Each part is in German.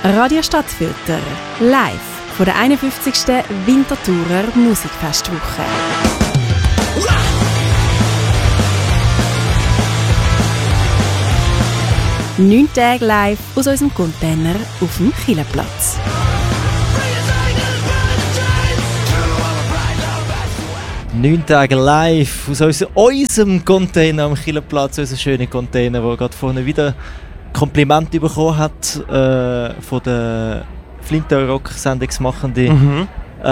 Radio Stadtfilter, live von der 51. Winterthurer Musikfestwoche. 9 Tage live aus unserem Container auf dem Kielerplatz. 9 Tage live aus unserem Container am Kielerplatz, unser schöner Container, der gerade vorne wieder Kompliment bekommen hat von der Flinter-Rock-Sendungsmachenden.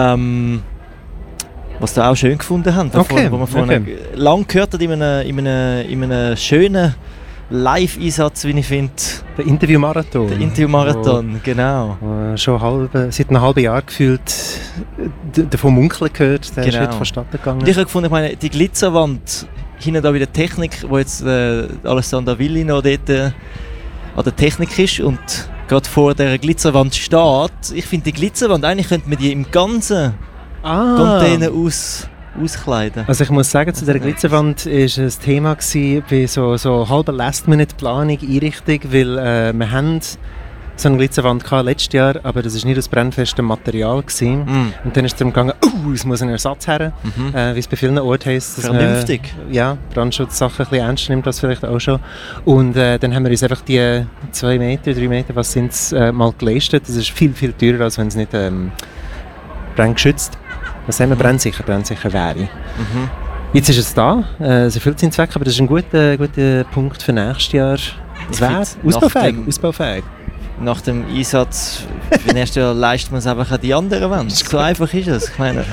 Was da auch schön gefunden haben. Okay, wo man vorne lang gehört hat in einem schönen Live-Einsatz, wie ich finde. Der Interview-Marathon. Der Interview-Marathon, genau. Schon seit einem halben Jahr gefühlt davon munkeln gehört, der ist heute vonstatten gegangen. Und ich habe gefunden, die Glitzerwand, hinten da wieder Technik, wo jetzt Alessandra Willi noch dort an der Technik ist und gerade vor der Glitzerwand steht. Ich finde, die Glitzerwand, eigentlich könnte man die im ganzen Container auskleiden. Also ich muss sagen, zu dieser Glitzerwand war ein Thema bei so halber Last-Minute-Planung, Einrichtung, weil wir haben so eine Glitzerwand letztes Jahr, aber das war nicht aus brennfestem Material gewesen. Und dann ist es darum gegangen, es muss ein Ersatz her, wie es bei vielen Orten heisst. Vernünftig. Brandschutzsachen ein bisschen ernst nimmt, das vielleicht auch schon. Und dann haben wir uns einfach die 2 Meter, 3 Meter, was sind es, mal geleistet. Das ist viel, viel teurer, als wenn es nicht brandgeschützt, was haben wir, brandsicher wäre. Jetzt ist es da, es erfüllt seinen Zweck, aber das ist ein guter Punkt für nächstes Jahr. Es wäre ausbaufähig. Nach dem Einsatz für nächstes Jahr leistet man es einfach an die andere Wand. So einfach ist es. Ich meine,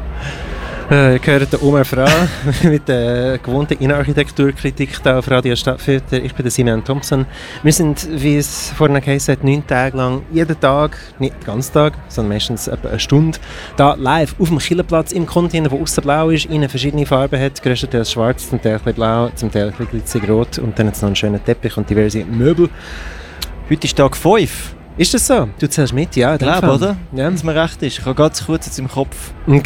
ihr hört den Omar Fra mit der gewohnten Innenarchitekturkritik hier auf Radio Stadtfilter. Ich bin der Simeon Thompson. Wir sind, wie es vorhin geheißen hat, 9 Tage lang, jeden Tag, nicht den ganzen Tag, sondern meistens etwa eine Stunde, da live auf dem Kielerplatz im Container, der aussen blau ist, innen verschiedene Farben hat, grösstenteils schwarz, zum Teil ein bisschen blau, zum Teil ein bisschen glitzerig rot und dann hat es noch einen schönen Teppich und diverse Möbel. Heute ist Tag 5. Ist das so? Du zählst mit, ja? Ich glaube, oder? Ja. Dass mir recht ist. Ich habe ganz kurz jetzt im Kopf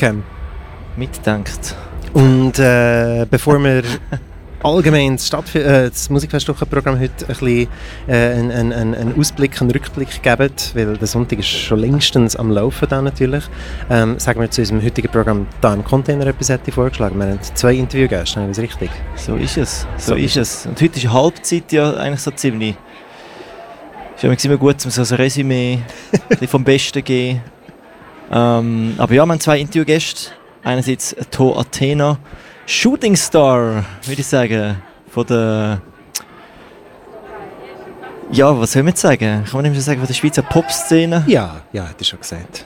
mitgedacht. Und bevor wir allgemein das Musikfestwochenprogramm heute ein bisschen einen Ausblick, einen Rückblick geben, weil der Sonntag ist schon längstens am Laufen da natürlich, sagen wir zu unserem heutigen Programm da im Container etwas hätte ich vorgeschlagen. Wir haben 2 Interviewgäste, ist das richtig? So ist es. Und heute ist Halbzeit ja eigentlich so ziemlich. Es ist immer gut, um so ein Resümee vom Besten zu geben. Aber ja, wir haben 2 Interviewgäste. Einerseits To Athena, Shooting Star, würde ich sagen, von der... Ja, was soll man jetzt sagen? Kann man nicht mehr sagen, von der Schweizer Popszene? Ja, hätte ich schon gesagt.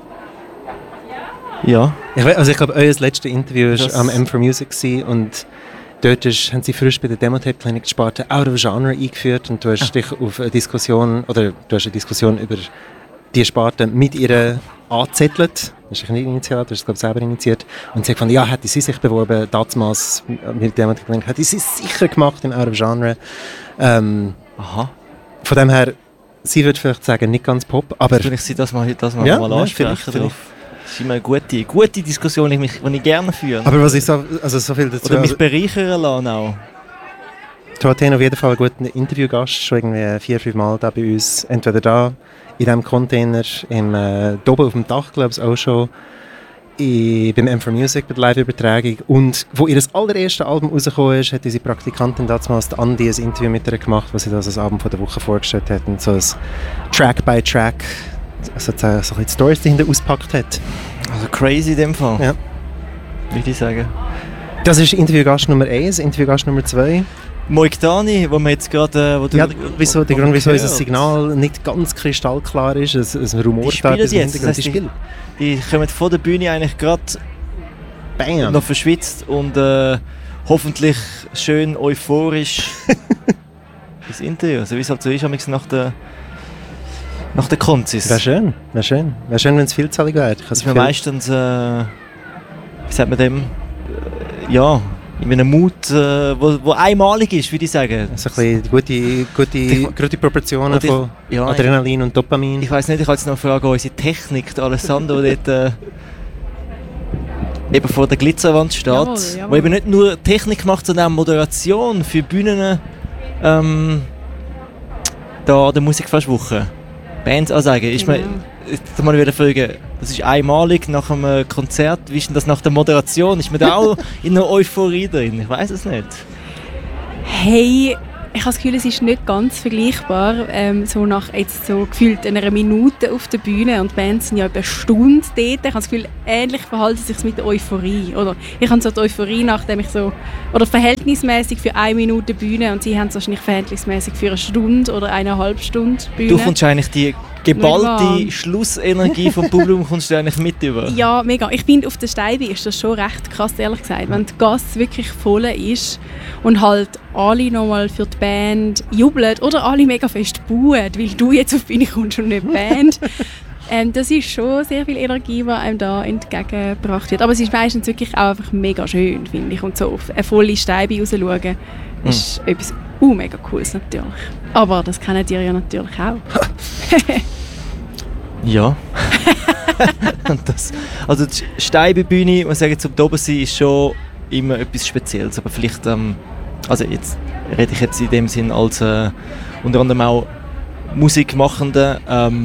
Ja. Ich glaube, euer letztes Interview war am M4 Music und dort haben sie frisch bei der Demo-Tape-Klinik die Sparte Out of Genre eingeführt und du hast dich auf eine Diskussion, oder du hast eine Diskussion über die Sparte mit ihr angezettelt. Das ist nicht initiiert, das ist, glaube ich, selber initiiert. Und sie hat gefunden, ja, hätte sie sich beworben, damals mit der Demo-Tape-Klinik, hätte sie sicher gemacht im Out of Genre. Von dem her, sie würde vielleicht sagen, nicht ganz Pop, aber... Vielleicht sie das mal ansprechen. Vielleicht. Das ist immer eine gute Diskussion, die ich gerne führe. Aber was ich so viel dazu... Oder mich bereichern lassen auch. Du hast auf jeden Fall einen guten Interviewgast, schon irgendwie 4-5 Mal da bei uns. Entweder da, in diesem Container, oben auf dem Dach, glaube ich, auch schon. Beim M4 Music, bei der Live-Übertragung. Und wo ihr allererstes Album rausgekommen ist, hat unsere Praktikantin damals, Andi, ein Interview mit ihr gemacht, wo sie das als Album von der Woche vorgestellt hat und so ein Track-by-Track so ein bisschen die Storys dahinter ausgepackt hat. Also crazy in dem Fall. Ja. Würde ich sagen. Das ist Interviewgast Nummer 1, Interviewgast Nummer 2. Moiktani, wo wir jetzt gerade... der Grund, wieso unser Signal nicht ganz kristallklar ist, ein Rumor da im Hintergrund. Die kommen von der Bühne eigentlich gerade noch verschwitzt und hoffentlich schön euphorisch das Interview. Also wie es halt so ist, nach der Konzis. Wäre schön, wenn es vielzahlig wäre. Das ist meistens, wie sagt man dem, in einem Mut, wo einmalig ist, würde ich sagen. Also ein bisschen gute Proportionen von Adrenalin und Dopamin. Ich weiss nicht, ich habe jetzt noch eine Frage an unsere Technik, die Alessandro dort eben vor der Glitzerwand steht, jawohl. Wo eben nicht nur Technik macht, sondern auch Moderation für Bühnen da an der Musikfestwoche. Bands ansagen. Ist man, jetzt mal wieder fragen, das ist einmalig nach einem Konzert. Wie ist denn das nach der Moderation? Ist man da auch in einer Euphorie drin? Ich weiß es nicht. Hey, ich habe das Gefühl, es ist nicht ganz vergleichbar, so nach jetzt so gefühlt einer Minute auf der Bühne und die Bands sind ja etwa eine Stunde dort. Ich habe das Gefühl, ähnlich verhalten sich mit der Euphorie. Oder ich habe so die Euphorie, nachdem ich so, oder verhältnismäßig für 1 Minute Bühne und sie haben es wahrscheinlich verhältnismäßig für 1 Stunde oder 1,5 Stunden Bühne. Du kommst eigentlich die geballte Schlussenergie vom Publikum kommst du eigentlich mit über. Ja, mega. Ich finde, auf der Steibe ist das schon recht krass, ehrlich gesagt. Wenn die Gasse wirklich voll ist und halt alle nochmal für die Band jubeln oder alle mega fest buhen, weil du jetzt auf die Bühne kommst und nicht die Band. Das ist schon sehr viel Energie, die einem da entgegengebracht wird. Aber es ist meistens wirklich auch einfach mega schön, finde ich. Und so auf eine volle Steibe rausschauen, ist etwas mega Cooles natürlich. Aber das kennt ihr ja natürlich auch. Ja. Also die Steibebühne, man sagt, zum oben sein ist schon immer etwas Spezielles. Aber vielleicht, also jetzt rede ich jetzt in dem Sinn als unter anderem auch Musikmachende,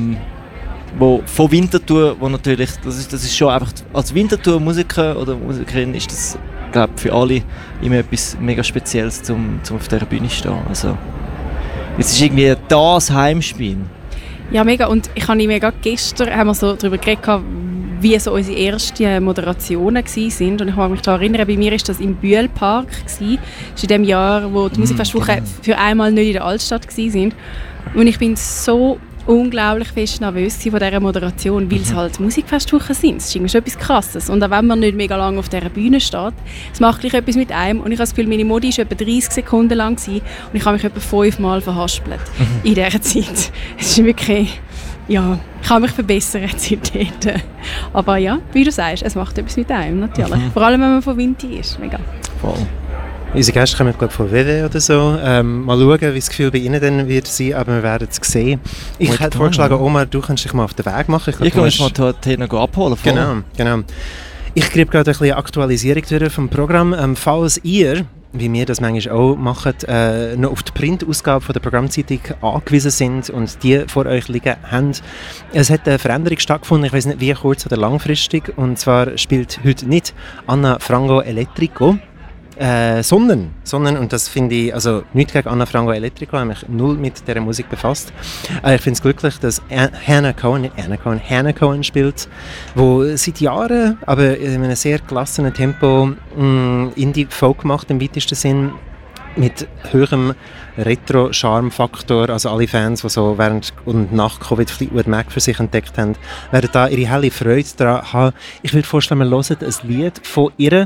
wo von Winterthur, wo natürlich, das ist schon einfach, als Winterthur-Musiker oder Musikerin ist das, glaube ich, für alle immer etwas mega Spezielles, zum auf dieser Bühne zu stehen. Also, es ist irgendwie das Heimspiel. Ja, mega. Und ich habe mega gestern haben wir so darüber geredet, wie so unsere ersten Moderationen waren. Und ich kann mich daran erinnern, bei mir war das im Bühlpark. Das war in dem Jahr, wo die Musikfestwochen für einmal nicht in der Altstadt waren. Und ich bin so unglaublich fest nervös von dieser Moderation, weil es halt Musikfestwochen sind. Das ist irgendwie schon etwas Krasses. Und auch wenn man nicht mega lange auf dieser Bühne steht, es macht gleich etwas mit einem. Und ich habe das Gefühl, meine Modi war etwa 30 Sekunden lang und ich habe mich etwa 5-mal verhaspelt in dieser Zeit. Es ist wirklich, ja, ich kann mich verbessern seitdem. Aber ja, wie du sagst, es macht etwas mit einem, natürlich. Vor allem, wenn man von Winti ist. Mega. Voll. Unsere Gäste kommen, glaube ich, von WW oder so. Mal schauen, wie das Gefühl bei Ihnen dann wird sein, aber wir werden es sehen. Ich hätte vorgeschlagen, Omar, du kannst dich mal auf den Weg machen. Ich kann mich mal Tena abholen. Genau. Ich gebe gerade ein bisschen Aktualisierung durch vom Programm. Falls ihr, wie wir das manchmal auch machen, noch auf die Printausgabe der Programmzeitung angewiesen sind und die vor euch liegen haben. Es hat eine Veränderung stattgefunden, ich weiß nicht wie kurz oder langfristig, und zwar spielt heute nicht Anna Frango Elettrico, sondern, und das finde ich, also nichts gegen Anna Frango Elettrico, ich habe mich null mit dieser Musik befasst. Ich finde es glücklich, dass Hannah Cohen spielt, wo seit Jahren, aber in einem sehr gelassenen Tempo Indie-Folk macht im weitesten Sinn, mit höherem Retro-Charme-Faktor. Also alle Fans, die so während und nach Covid Fleetwood Mac für sich entdeckt haben, werden da ihre helle Freude daran haben. Ich würde vorstellen, wir hören ein Lied von ihr.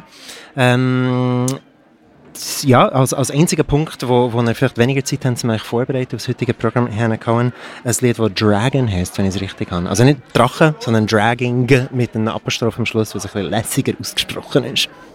Ja, als einziger Punkt, wo ihr vielleicht weniger Zeit habt, euch vorbereiten auf das heutige Programm, Hannah Cohen, ein Lied, das Dragon heisst, wenn ich es richtig habe. Also nicht Drache, sondern Dragging mit einem Apostroph am Schluss, was ein bisschen lässiger ausgesprochen ist.